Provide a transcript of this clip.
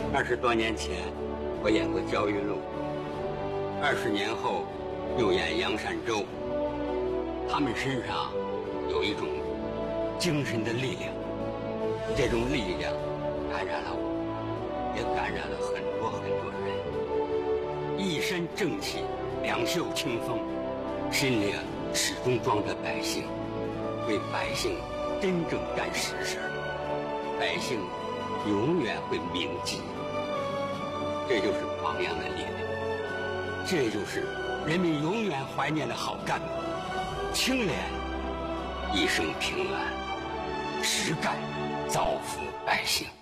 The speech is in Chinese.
20多年前，我演过焦裕禄；20年后，又演杨善洲。他们身上有一种精神的力量，这种力量感染了我，也感染了很多人。一身正气，两袖清风，心里始终装着百姓，为百姓真正干实事，百姓永远会铭记。这就是榜样的力量，这就是人民永远怀念的好干部。清廉，一生平安，实干，造福百姓。